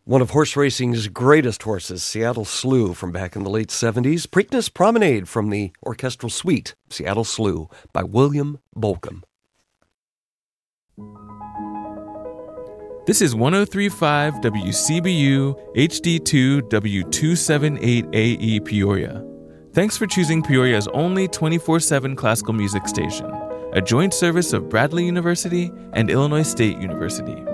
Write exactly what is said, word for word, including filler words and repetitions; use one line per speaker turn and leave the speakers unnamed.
One of horse racing's greatest horses, Seattle Slew, from back in the late seventies. Preakness Promenade from the orchestral suite, Seattle Slew, by William Bolcom.
This is one oh three point five W C B U H D two W two seventy-eight A E Peoria. Thanks for choosing Peoria's only twenty-four seven classical music station, a joint service of Bradley University and Illinois State University.